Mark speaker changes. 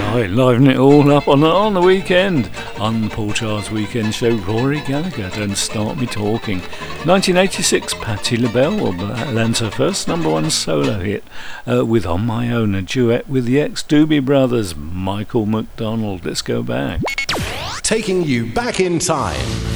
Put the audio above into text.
Speaker 1: Liven it all up on the weekend. On the Paul Charles Weekend Show, Rory Gallagher, Don't Start Me Talking. 1986, Patti LaBelle lands her first #1 solo hit with On My Own, a duet with the ex-Doobie Brothers, Michael McDonald. Let's go back.
Speaker 2: Taking you back in time.